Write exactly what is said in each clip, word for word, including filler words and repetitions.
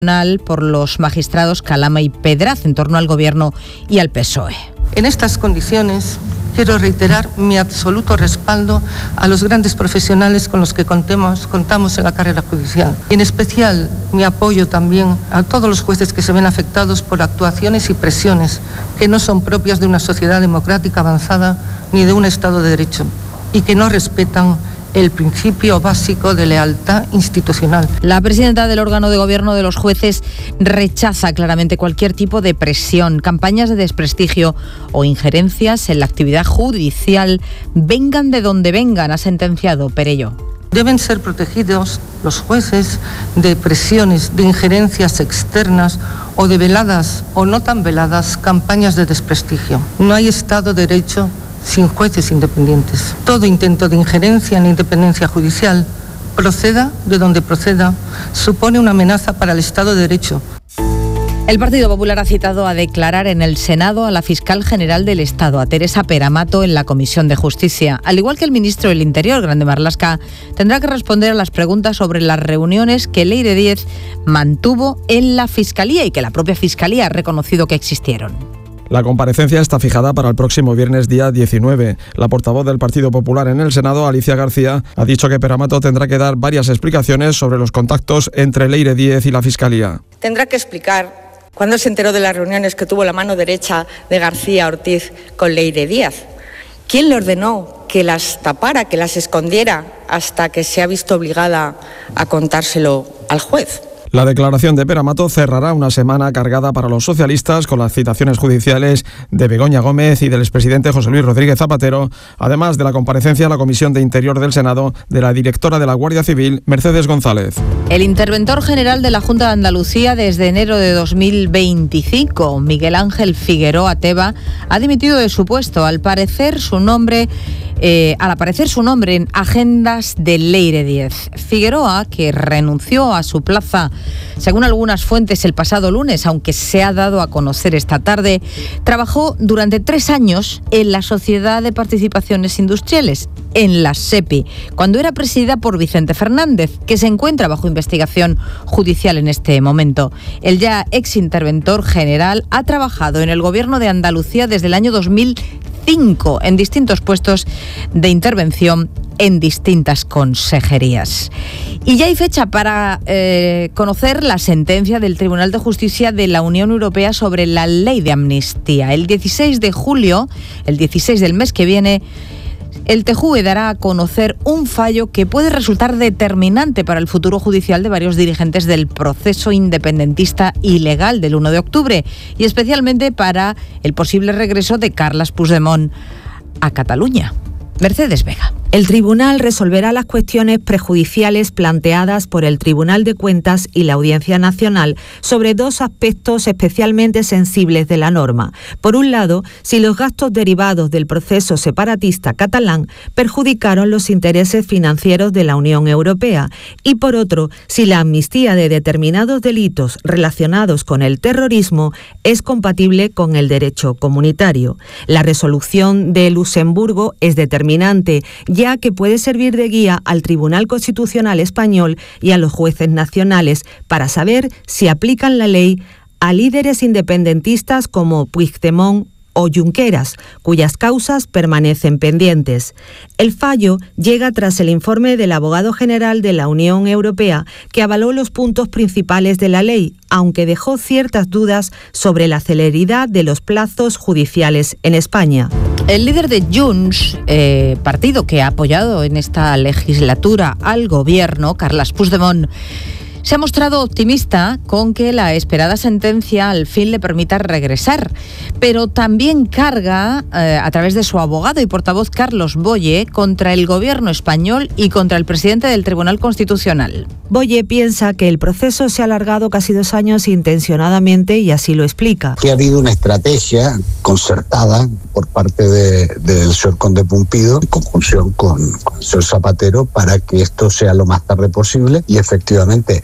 por los magistrados Calama y Pedraz en torno al Gobierno y al P S O E. En estas condiciones, quiero reiterar mi absoluto respaldo a los grandes profesionales con los que contemos, contamos en la carrera judicial. Y en especial mi apoyo también a todos los jueces que se ven afectados por actuaciones y presiones que no son propias de una sociedad democrática avanzada ni de un Estado de Derecho y que no respetan el principio básico de lealtad institucional. La presidenta del órgano de gobierno de los jueces rechaza claramente cualquier tipo de presión, campañas de desprestigio o injerencias en la actividad judicial, vengan de donde vengan, ha sentenciado Perelló. Deben ser protegidos los jueces de presiones, de injerencias externas o de veladas o no tan veladas campañas de desprestigio. No hay Estado de Derecho sin jueces independientes. Todo intento de injerencia en la independencia judicial, proceda de donde proceda, supone una amenaza para el Estado de Derecho. El Partido Popular ha citado a declarar en el Senado a la fiscal general del Estado, a Teresa Peramato, en la Comisión de Justicia. Al igual que el ministro del Interior, Grande Marlaska, tendrá que responder a las preguntas sobre las reuniones que Leire Díez mantuvo en la Fiscalía y que la propia Fiscalía ha reconocido que existieron. La comparecencia está fijada para el próximo viernes día diecinueve. La portavoz del Partido Popular en el Senado, Alicia García, ha dicho que Peramato tendrá que dar varias explicaciones sobre los contactos entre Leire Díez y la Fiscalía. Tendrá que explicar cuándo se enteró de las reuniones que tuvo la mano derecha de García Ortiz con Leire Díez. ¿Quién le ordenó que las tapara, que las escondiera hasta que se ha visto obligada a contárselo al juez? La declaración de Peramato cerrará una semana cargada para los socialistas con las citaciones judiciales de Begoña Gómez y del expresidente José Luis Rodríguez Zapatero, además de la comparecencia a la Comisión de Interior del Senado de la directora de la Guardia Civil, Mercedes González. El interventor general de la Junta de Andalucía desde enero de dos mil veinticinco, Miguel Ángel Figueroa Teba, ha dimitido de su puesto. Al parecer su nombre, eh, al aparecer su nombre en agendas de Leire Díez. Figueroa, que renunció a su plaza según algunas fuentes el pasado lunes, aunque se ha dado a conocer esta tarde, trabajó durante tres años en la Sociedad de Participaciones Industriales, en la SEPI, cuando era presidida por Vicente Fernández, que se encuentra bajo investigación judicial en este momento. El ya ex interventor general ha trabajado en el Gobierno de Andalucía desde el año dos mil cinco en distintos puestos de intervención en distintas consejerías. Y ya hay fecha para eh, conocer la sentencia del Tribunal de Justicia de la Unión Europea sobre la ley de amnistía. El dieciséis de julio, el dieciséis del mes que viene, el T J U E dará a conocer un fallo que puede resultar determinante para el futuro judicial de varios dirigentes del proceso independentista ilegal del uno de octubre y especialmente para el posible regreso de Carles Puigdemont a Cataluña. Mercedes Vega. El tribunal resolverá las cuestiones prejudiciales planteadas por el Tribunal de Cuentas y la Audiencia Nacional sobre dos aspectos especialmente sensibles de la norma. Por un lado, si los gastos derivados del proceso separatista catalán perjudicaron los intereses financieros de la Unión Europea y por otro, si la amnistía de determinados delitos relacionados con el terrorismo es compatible con el derecho comunitario. La resolución de Luxemburgo es determinante, ya que puede servir de guía al Tribunal Constitucional Español y a los jueces nacionales para saber si aplican la ley a líderes independentistas como Puigdemont o Junqueras, cuyas causas permanecen pendientes. El fallo llega tras el informe del abogado general de la Unión Europea, que avaló los puntos principales de la ley, aunque dejó ciertas dudas sobre la celeridad de los plazos judiciales en España. El líder de Junts, eh, partido que ha apoyado en esta legislatura al gobierno, Carles Puigdemont, se ha mostrado optimista con que la esperada sentencia al fin le permita regresar, pero también carga, eh, a través de su abogado y portavoz Carlos Boye, contra el gobierno español y contra el presidente del Tribunal Constitucional. Boye piensa que el proceso se ha alargado casi dos años intencionadamente y así lo explica. Que ha habido una estrategia concertada por parte de, del señor Conde Pumpido, en conjunción con, con el señor Zapatero, para que esto sea lo más tarde posible y efectivamente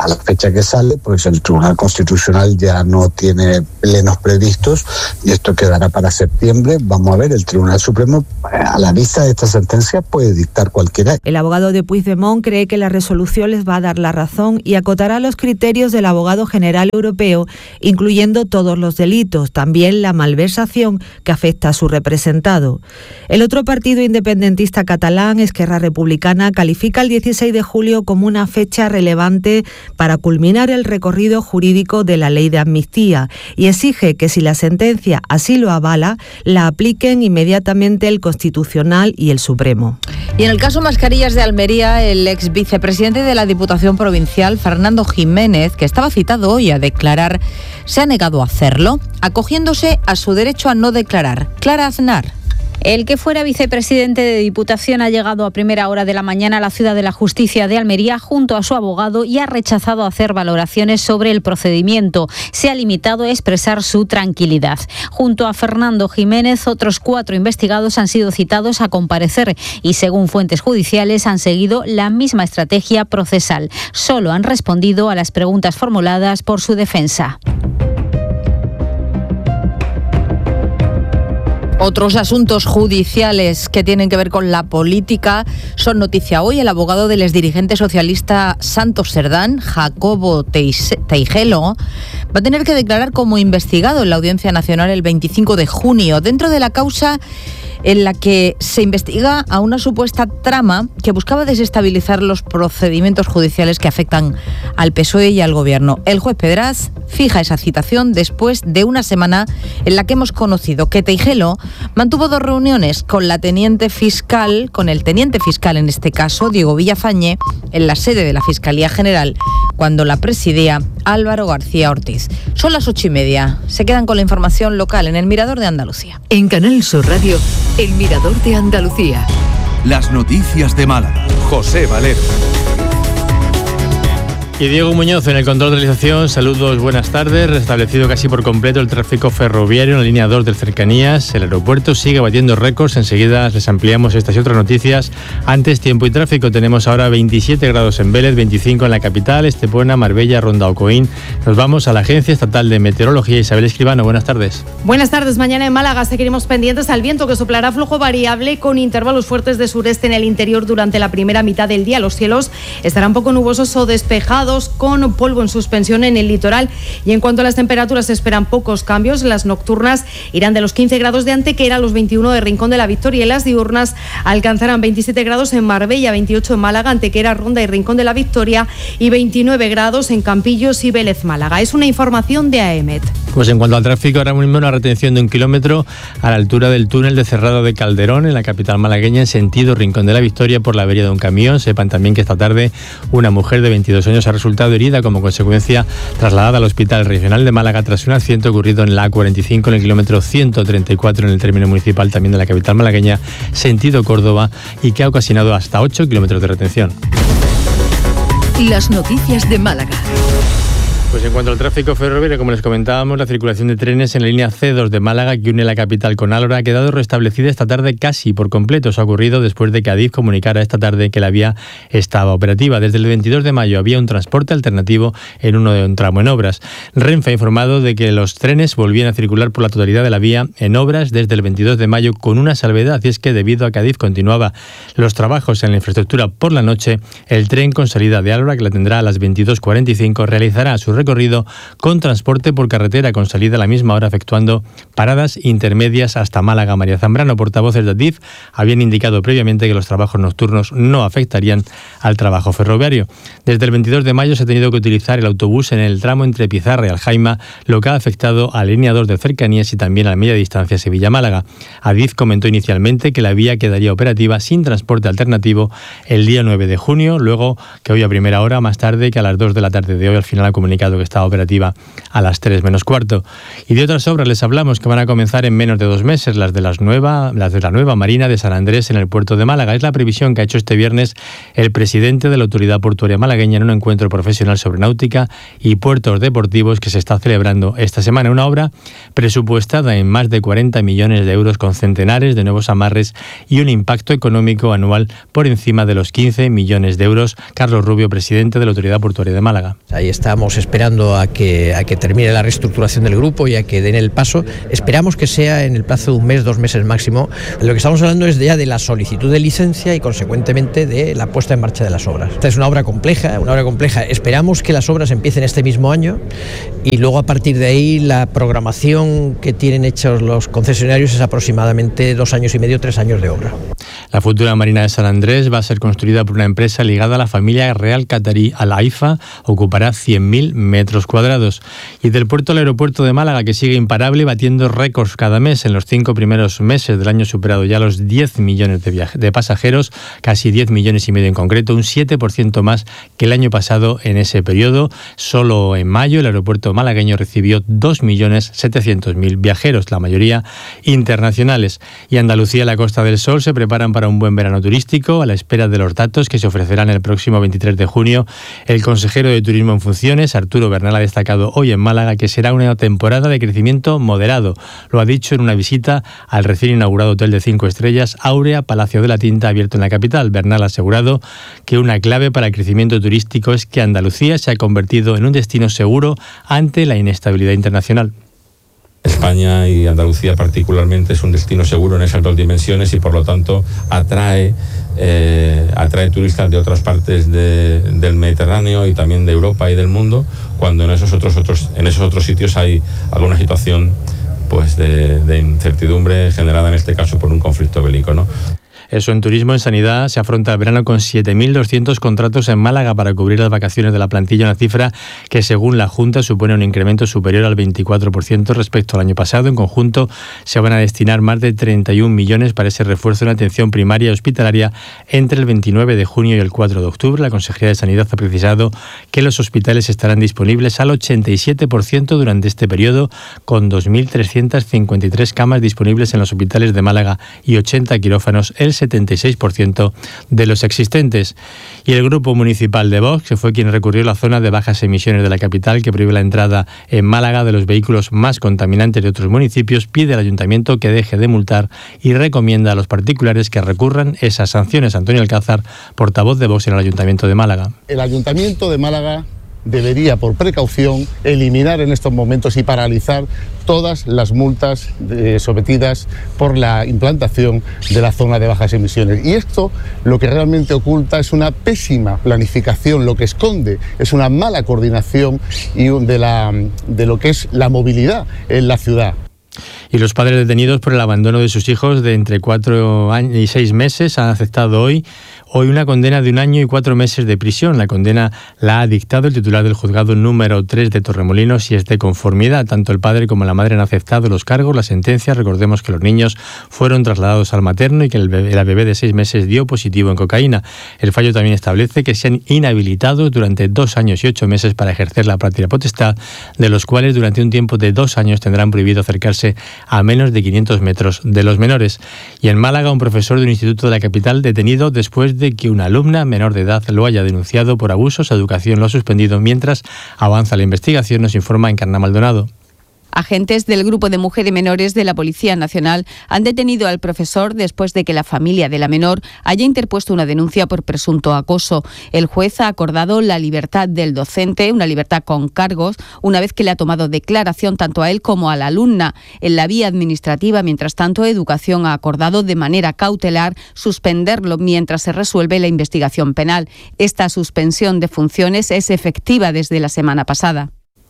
a la fecha que sale, pues el Tribunal Constitucional ya no tiene plenos previstos y esto quedará para septiembre. Vamos a ver, el Tribunal Supremo, a la vista de esta sentencia, puede dictar cualquiera. El abogado de Puigdemont cree que la resolución les va a dar la razón y acotará los criterios del abogado general europeo, incluyendo todos los delitos, también la malversación que afecta a su representado. El otro partido independentista catalán, Esquerra Republicana, califica el dieciséis de julio como una fecha relevante para culminar el recorrido jurídico de la ley de amnistía y exige que, si la sentencia así lo avala, la apliquen inmediatamente el Constitucional y el Supremo. Y en el caso Mascarillas de Almería, el ex vicepresidente de la Diputación Provincial, Fernando Jiménez, que estaba citado hoy a declarar, se ha negado a hacerlo, acogiéndose a su derecho a no declarar. Clara Aznar. El que fuera vicepresidente de Diputación ha llegado a primera hora de la mañana a la Ciudad de la Justicia de Almería junto a su abogado y ha rechazado hacer valoraciones sobre el procedimiento. Se ha limitado a expresar su tranquilidad. Junto a Fernando Jiménez, otros cuatro investigados han sido citados a comparecer y, según fuentes judiciales, han seguido la misma estrategia procesal. Solo han respondido a las preguntas formuladas por su defensa. Otros asuntos judiciales que tienen que ver con la política son noticia hoy. El abogado del exdirigente socialista Santos Cerdán, Jacobo Teijelo, va a tener que declarar como investigado en la Audiencia Nacional el veinticinco de junio, dentro de la causa en la que se investiga a una supuesta trama que buscaba desestabilizar los procedimientos judiciales que afectan al P S O E y al Gobierno. El juez Pedraz fija esa citación después de una semana en la que hemos conocido que Teijelo mantuvo dos reuniones con la teniente fiscal, con el teniente fiscal en este caso, Diego Villafañe, en la sede de la Fiscalía General, cuando la presidía Álvaro García Ortiz. Son las ocho y media. Se quedan con la información local en el Mirador de Andalucía. En Canal Sur Radio, el Mirador de Andalucía. Las noticias de Málaga. José Valero. Y Diego Muñoz en el control de realización. Saludos, buenas tardes. Restablecido casi por completo el tráfico ferroviario en la línea dos de Cercanías. El aeropuerto sigue batiendo récords. Enseguida les ampliamos estas y otras noticias. Antes, tiempo y tráfico. Tenemos ahora veintisiete grados en Vélez, veinticinco en la capital, Estepona, Marbella, Ronda o Coín. Nos vamos a la Agencia Estatal de Meteorología. Isabel Escribano, buenas tardes. Buenas tardes. Mañana en Málaga seguiremos pendientes al viento, que soplará flojo variable con intervalos fuertes de sureste en el interior durante la primera mitad del día. Los cielos estarán poco nubosos o despejados, con polvo en suspensión en el litoral. Y en cuanto a las temperaturas, se esperan pocos cambios. Las nocturnas irán de los quince grados de Antequera a los veintiuno de Rincón de la Victoria, y las diurnas alcanzarán veintisiete grados en Marbella, veintiocho en Málaga, Antequera, Ronda y Rincón de la Victoria, y veintinueve grados en Campillos y Vélez Málaga. Es una información de A E M E T. Pues en cuanto al tráfico, ahora mismo una retención de un kilómetro a la altura del túnel de Cerrado de Calderón, en la capital malagueña, en sentido Rincón de la Victoria, por la avería de un camión. Sepan también que esta tarde una mujer de veintidós años ha resultado herida, como consecuencia trasladada al Hospital Regional de Málaga tras un accidente ocurrido en la A cuarenta y cinco en el kilómetro ciento treinta y cuatro en el término municipal también de la capital malagueña, sentido Córdoba, y que ha ocasionado hasta ocho kilómetros de retención. Las noticias de Málaga. Pues en cuanto al tráfico ferroviario, como les comentábamos, la circulación de trenes en la línea C dos de Málaga, que une la capital con Álora, ha quedado restablecida esta tarde casi por completo. Eso ha ocurrido después de que Adif comunicara esta tarde que la vía estaba operativa. Desde el veintidós de mayo había un transporte alternativo en uno de un tramo en obras. Renfe ha informado de que los trenes volvían a circular por la totalidad de la vía en obras desde el veintidós de mayo, con una salvedad, y es que debido a que Adif continuaba los trabajos en la infraestructura por la noche, el tren con salida de Álora, que la tendrá a las veintidós cuarenta y cinco, realizará su recorrido con transporte por carretera con salida a la misma hora, efectuando paradas intermedias hasta Málaga. María Zambrano, portavoces de Adif, habían indicado previamente que los trabajos nocturnos no afectarían al trabajo ferroviario. Desde el veintidós de mayo se ha tenido que utilizar el autobús en el tramo entre Pizarra y Aljaima, lo que ha afectado a la línea dos de Cercanías y también a la media distancia Sevilla-Málaga. Adif comentó inicialmente que la vía quedaría operativa sin transporte alternativo el día nueve de junio, luego que hoy a primera hora, más tarde que a las dos de la tarde de hoy. Al final ha comunicado comentado que estaba operativa a las tres menos cuarto. Y de otras obras les hablamos que van a comenzar en menos de dos meses, las de, las nueva, las de la nueva Marina de San Andrés en el puerto de Málaga. Es la previsión que ha hecho este viernes el presidente de la Autoridad Portuaria malagueña en un encuentro profesional sobre náutica y puertos deportivos que se está celebrando esta semana. Una obra presupuestada en más de cuarenta millones de euros con centenares de nuevos amarres y un impacto económico anual por encima de los quince millones de euros. Carlos Rubio, presidente de la Autoridad Portuaria de Málaga. Ahí estamos esperando a que, a que termine la reestructuración del grupo y a que den el paso. Esperamos que sea en el plazo de un mes, dos meses máximo. Lo que estamos hablando es ya de la solicitud de licencia y consecuentemente de la puesta en marcha de las obras. Esta es una obra compleja, una obra compleja. Esperamos que las obras empiecen este mismo año y luego a partir de ahí la programación que tienen hechos los concesionarios es aproximadamente dos años y medio, tres años de obra. La futura Marina de San Andrés va a ser construida por una empresa ligada a la familia real catarí Al Haifa, ocupará cien mil metros cuadrados. Y del puerto al aeropuerto de Málaga, que sigue imparable, batiendo récords cada mes. En los cinco primeros meses del año superado ya los diez millones de, viaje- de pasajeros, casi diez millones y medio en concreto, un siete por ciento más que el año pasado en ese periodo. Solo en mayo el aeropuerto malagueño recibió dos millones setecientos mil viajeros, la mayoría internacionales. Y Andalucía y la Costa del Sol se preparan para un buen verano turístico a la espera de los datos que se ofrecerán el próximo veintitrés de junio. El consejero de Turismo en funciones, Arturo Bernal, ha destacado hoy en Málaga que será una temporada de crecimiento moderado. Lo ha dicho en una visita al recién inaugurado hotel de cinco estrellas Áurea Palacio de la Tinta, abierto en la capital. Bernal ha asegurado que una clave para el crecimiento turístico es que Andalucía se ha convertido en un destino seguro ante la inestabilidad internacional. España y Andalucía particularmente es un destino seguro en esas dos dimensiones y por lo tanto atrae, eh, atrae turistas de otras partes de, del Mediterráneo y también de Europa y del mundo, cuando en esos otros, otros, en esos otros sitios hay alguna situación pues de, de incertidumbre generada en este caso por un conflicto bélico, ¿no? Eso en turismo. En sanidad se afronta el verano con siete mil doscientos contratos en Málaga para cubrir las vacaciones de la plantilla, una cifra que según la Junta supone un incremento superior al veinticuatro por ciento respecto al año pasado. En conjunto se van a destinar más de treinta y un millones para ese refuerzo en atención primaria y hospitalaria entre el veintinueve de junio y el cuatro de octubre. La Consejería de Sanidad ha precisado que los hospitales estarán disponibles al ochenta y siete por ciento durante este periodo, con dos mil trescientas cincuenta y tres camas disponibles en los hospitales de Málaga y ochenta quirófanos, el setenta y seis por ciento de los existentes. Y el Grupo Municipal de Vox, que fue quien recurrió a la zona de bajas emisiones de la capital, que prohíbe la entrada en Málaga de los vehículos más contaminantes de otros municipios, pide al Ayuntamiento que deje de multar y recomienda a los particulares que recurran esas sanciones. Antonio Alcázar, portavoz de Vox en el Ayuntamiento de Málaga. El Ayuntamiento de Málaga debería, por precaución, eliminar en estos momentos y paralizar todas las multas eh, sometidas por la implantación de la zona de bajas emisiones. Y esto lo que realmente oculta es una pésima planificación, lo que esconde es una mala coordinación y de, la, de lo que es la movilidad en la ciudad. Y los padres detenidos por el abandono de sus hijos de entre cuatro y seis meses han aceptado hoy, hoy una condena de un año y cuatro meses de prisión. La condena la ha dictado el titular del juzgado número tres de Torremolinos y es de conformidad. Tanto el padre como la madre han aceptado los cargos, la sentencia. Recordemos que los niños fueron trasladados al materno y que el bebé, la bebé de seis meses dio positivo en cocaína. El fallo también establece que sean inhabilitados durante dos años y ocho meses para ejercer la patria potestad, de los cuales durante un tiempo de dos años tendrán prohibido acercarse a menos de quinientos metros de los menores. Y en Málaga, un profesor de un instituto de la capital detenido después de que una alumna menor de edad lo haya denunciado por abusos. Educación lo ha suspendido mientras avanza la investigación, nos informa Encarna Maldonado. Agentes del Grupo de Mujeres Menores de la Policía Nacional han detenido al profesor después de que la familia de la menor haya interpuesto una denuncia por presunto acoso. El juez ha acordado la libertad del docente, una libertad con cargos, una vez que le ha tomado declaración tanto a él como a la alumna. En la vía administrativa, mientras tanto, Educación ha acordado de manera cautelar suspenderlo mientras se resuelve la investigación penal. Esta suspensión de funciones es efectiva desde la semana pasada.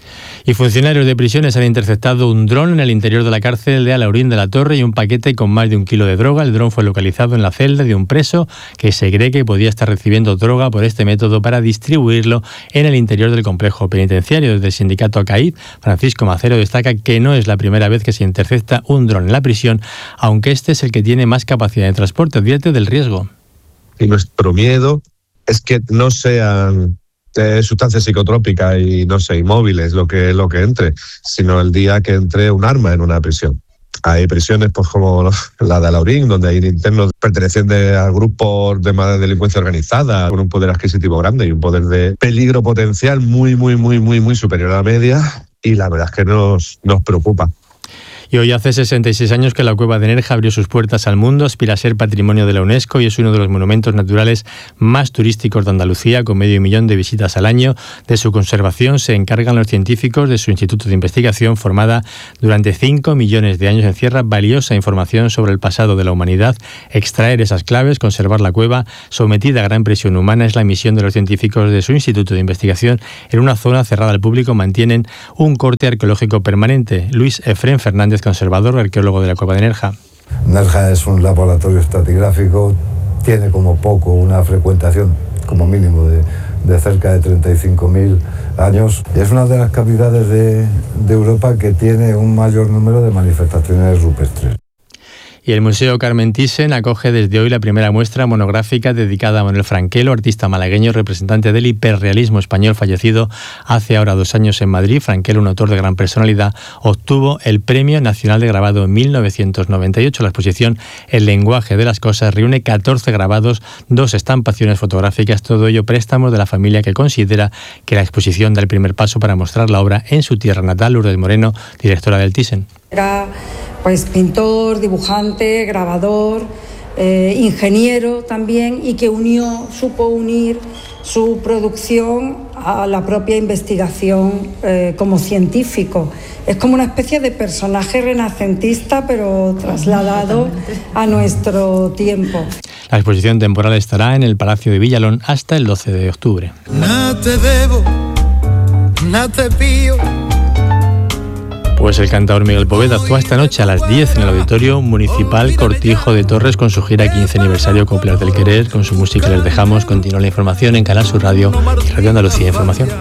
Y funcionarios de prisiones han interceptado un dron en el interior de la cárcel de Alaurín de la Torre y un paquete con más de un kilo de droga. El dron fue localizado en la celda de un preso que se cree que podía estar recibiendo droga por este método para distribuirlo en el interior del complejo penitenciario. Desde el sindicato ACAID, Francisco Macero destaca que no es la primera vez que se intercepta un dron en la prisión, aunque este es el que tiene más capacidad de transporte. Advierte del riesgo. Y nuestro miedo es que no sean eh, sustancias psicotrópicas y no sé, inmóviles, lo que, lo que entre, sino el día que entre un arma en una prisión. Hay prisiones pues como la de Alaurín, donde hay internos pertenecientes a grupos de más delincuencia organizada, con un poder adquisitivo grande y un poder de peligro potencial muy, muy, muy, muy, muy superior a la media, y la verdad es que nos, nos preocupa. Y hoy hace sesenta y seis años que la Cueva de Nerja abrió sus puertas al mundo, aspira a ser patrimonio de la UNESCO y es uno de los monumentos naturales más turísticos de Andalucía, con medio millón de visitas al año. De su conservación se encargan los científicos de su Instituto de Investigación, formada durante cinco millones de años. Encierra valiosa información sobre el pasado de la humanidad. Extraer esas claves, conservar la cueva, sometida a gran presión humana, es la misión de los científicos de su Instituto de Investigación. En una zona cerrada al público mantienen un corte arqueológico permanente. Luis Efrén Fernández, conservador, arqueólogo de la Cueva de Nerja. Nerja es un laboratorio estratigráfico, tiene como poco una frecuentación, como mínimo, de, de cerca de treinta y cinco mil años. Es una de las cavidades de, de Europa que tiene un mayor número de manifestaciones rupestres. Y el Museo Carmen Thyssen acoge desde hoy la primera muestra monográfica dedicada a Manuel Franquelo, artista malagueño, representante del hiperrealismo español, fallecido hace ahora dos años en Madrid. Franquelo, un autor de gran personalidad, obtuvo el Premio Nacional de Grabado en mil novecientos noventa y ocho. La exposición El lenguaje de las cosas reúne catorce grabados, dos estampaciones fotográficas, todo ello préstamos de la familia, que considera que la exposición da el primer paso para mostrar la obra en su tierra natal. Lourdes Moreno, directora del Thyssen. Era pues pintor, dibujante, grabador, eh, ingeniero también, y que unió, supo unir su producción a la propia investigación eh, como científico. Es como una especie de personaje renacentista, pero trasladado a nuestro tiempo. La exposición temporal estará en el Palacio de Villalón hasta el doce de octubre. No te debo, no te pido. Pues el cantador Miguel Poveda actúa esta noche a las diez en el Auditorio Municipal Cortijo de Torres con su gira quince aniversario Coplas del Querer. Con su música les dejamos. Continúa la información en Canal Sur Radio y Radio Andalucía Información.